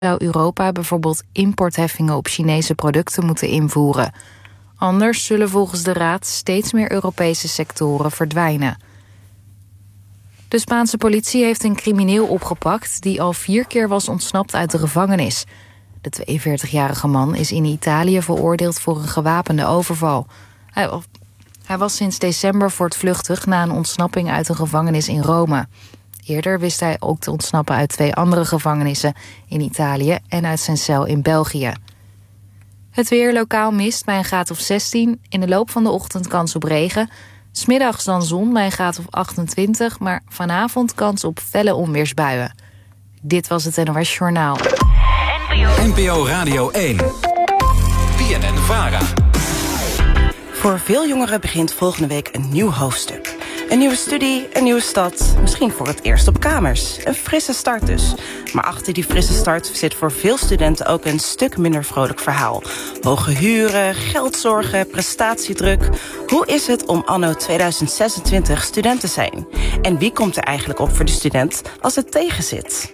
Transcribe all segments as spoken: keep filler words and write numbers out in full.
zou Europa bijvoorbeeld importheffingen op Chinese producten moeten invoeren. Anders zullen volgens de Raad steeds meer Europese sectoren verdwijnen. De Spaanse politie heeft een crimineel opgepakt die al vier keer was ontsnapt uit de gevangenis. De tweeënveertigjarige man is in Italië veroordeeld voor een gewapende overval. Hij, hij was sinds december voortvluchtig na een ontsnapping uit een gevangenis in Rome. Eerder wist hij ook te ontsnappen uit twee andere gevangenissen in Italië en uit zijn cel in België. Het weer, lokaal mist bij een graad of zestien. In de loop van de ochtend kans op regen. 'S Middags dan zon bij een graad of achtentwintig. Maar vanavond kans op felle onweersbuien. Dit was het N O S Journaal. N P O Radio één. B N N-Vara. Voor veel jongeren begint volgende week een nieuw hoofdstuk. Een nieuwe studie, een nieuwe stad, misschien voor het eerst op kamers. Een frisse start dus. Maar achter die frisse start zit voor veel studenten ook een stuk minder vrolijk verhaal. Hoge huren, geldzorgen, prestatiedruk. Hoe is het om anno tweeduizend zesentwintig student te zijn? En wie komt er eigenlijk op voor de student als het tegenzit?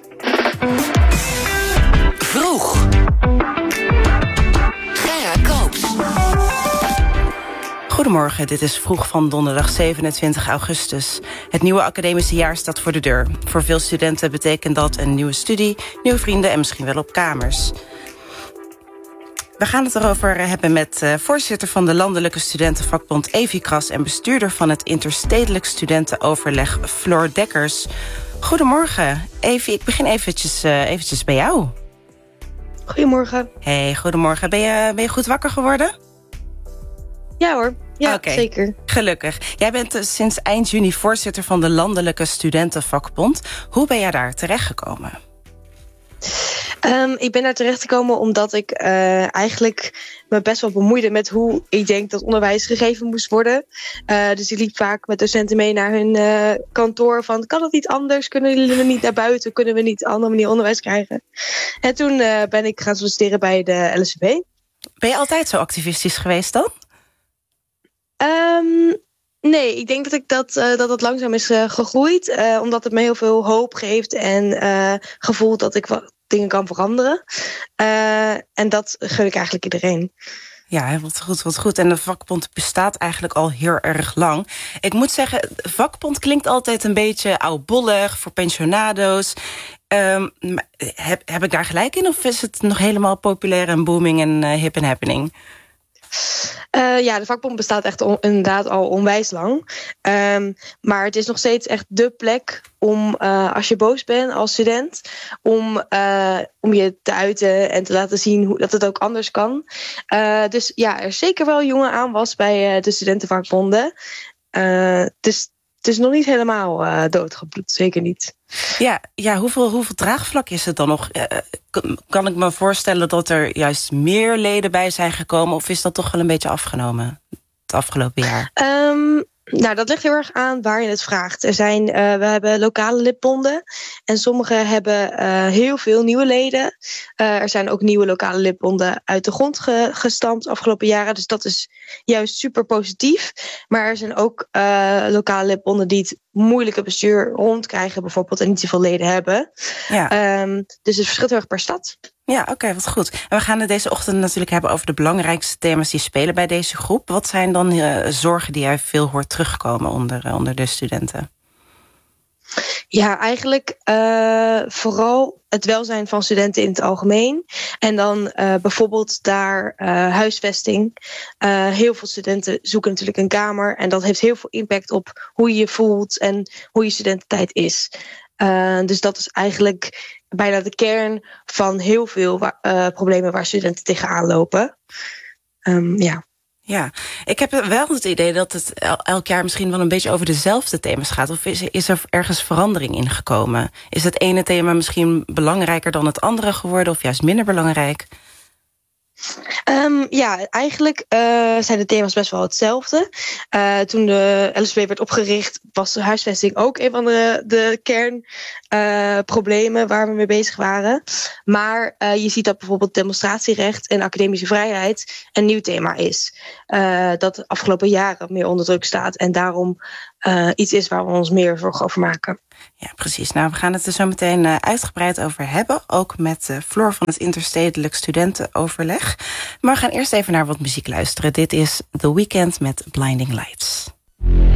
Vroeg. Gerard Koops. Goedemorgen, dit is Vroeg van donderdag zevenentwintig augustus. Het nieuwe academische jaar staat voor de deur. Voor veel studenten betekent dat een nieuwe studie, nieuwe vrienden en misschien wel op kamers. We gaan het erover hebben met uh, voorzitter van de Landelijke Studentenvakbond Evie Kras en bestuurder van het Interstedelijk Studentenoverleg Floor Dekkers. Goedemorgen, Evie. Ik begin eventjes, uh, eventjes bij jou. Goedemorgen. Hey, goedemorgen. Ben je, ben je goed wakker geworden? Ja hoor, ja, okay. Zeker. Gelukkig. Jij bent uh, sinds eind juni voorzitter van de Landelijke Studentenvakbond. Hoe ben jij daar terechtgekomen? Um, ik ben daar terechtgekomen omdat ik uh, eigenlijk me best wel bemoeide met hoe ik denk dat onderwijs gegeven moest worden. Uh, dus ik liep vaak met docenten mee naar hun uh, kantoor van, kan het niet anders? Kunnen jullie niet naar buiten? Kunnen we niet op een andere manier onderwijs krijgen? En toen uh, ben ik gaan solliciteren bij de L S V B. Ben je altijd zo activistisch geweest dan? Um, nee, ik denk dat ik dat, uh, dat het langzaam is uh, gegroeid. Uh, omdat het me heel veel hoop geeft en uh, gevoel dat ik wat dingen kan veranderen. Uh, en dat gun ik eigenlijk iedereen. Ja, wat goed, wat goed. En de vakbond bestaat eigenlijk al heel erg lang. Ik moet zeggen, vakbond klinkt altijd een beetje oudbollig voor pensionado's. Um, heb, heb ik daar gelijk in of is het nog helemaal populair en booming en uh, hip en happening? Uh, ja, de vakbond bestaat echt on, inderdaad al onwijs lang. Um, maar het is nog steeds echt dé plek om, uh, als je boos bent als student, om, uh, om je te uiten en te laten zien hoe, dat het ook anders kan. Uh, dus ja, er is zeker wel jonge aanwas bij uh, de studentenvakbonden. Uh, dus het is nog niet helemaal uh, doodgebloed, zeker niet. Ja, ja hoeveel, hoeveel draagvlak is het dan nog? Uh, kan ik me voorstellen dat er juist meer leden bij zijn gekomen, of is dat toch wel een beetje afgenomen het afgelopen jaar? Um, nou, dat ligt heel erg aan waar je het vraagt. Er zijn, uh, we hebben lokale lidbonden en sommige hebben uh, heel veel nieuwe leden. Uh, er zijn ook nieuwe lokale lidbonden uit de grond ge- gestampt de afgelopen jaren. Dus dat is juist super positief. Maar er zijn ook uh, lokale lidbonden die het moeilijke bestuur rondkrijgen bijvoorbeeld en niet zoveel leden hebben. Ja. Um, dus het verschilt heel erg per stad. Ja, oké, okay, wat goed. En we gaan het deze ochtend natuurlijk hebben over de belangrijkste thema's die spelen bij deze groep. Wat zijn dan uh, zorgen die jij veel hoort terugkomen onder, uh, onder de studenten? Ja, eigenlijk uh, vooral het welzijn van studenten in het algemeen. En dan uh, bijvoorbeeld daar uh, huisvesting. Uh, heel veel studenten zoeken natuurlijk een kamer. En dat heeft heel veel impact op hoe je je voelt en hoe je studententijd is. Uh, dus dat is eigenlijk bijna de kern van heel veel wa- uh, problemen waar studenten tegenaan lopen. Um, ja. Ja, ik heb wel het idee dat het el- elk jaar misschien wel een beetje over dezelfde thema's gaat. Of is, is er ergens verandering in gekomen? Is het ene thema misschien belangrijker dan het andere geworden of juist minder belangrijk? Um, ja, eigenlijk uh, zijn de thema's best wel hetzelfde. Uh, toen de L S V werd opgericht was de huisvesting ook een van de, de kernproblemen uh, waar we mee bezig waren. Maar uh, je ziet dat bijvoorbeeld demonstratierecht en academische vrijheid een nieuw thema is. Uh, dat de afgelopen jaren meer onder druk staat en daarom uh, iets is waar we ons meer zorgen over maken. Ja, precies. Nou, we gaan het er zo meteen uh, uitgebreid over hebben. Ook met uh, Floor van het Interstedelijk Studentenoverleg. Maar we gaan eerst even naar wat muziek luisteren. Dit is The Weeknd met Blinding Lights.